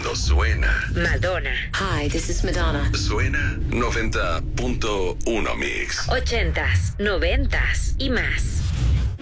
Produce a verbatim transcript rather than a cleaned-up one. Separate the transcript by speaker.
Speaker 1: cuando suena.
Speaker 2: Madonna.
Speaker 3: Hi, this is Madonna.
Speaker 1: Suena noventa punto uno Mix.
Speaker 2: Ochentas, noventas y más.